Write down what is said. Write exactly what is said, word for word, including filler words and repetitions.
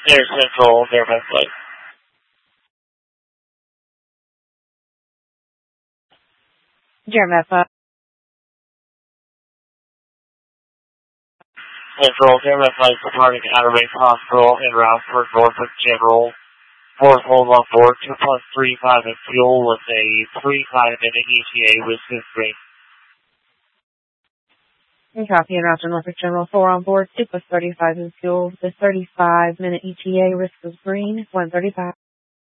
Air Central, Fairfax Flight. Jeremiah five. Central, Fairfax Flight departing Outer Banks Hospital en route for Norfolk General. Fourth hold on board, two plus three five in fuel with a three five minute E T A with this green. And copy and route to Norfolk General four on board, two plus thirty-five in fuel, the thirty-five minute E T A risk is green, one thirty-five.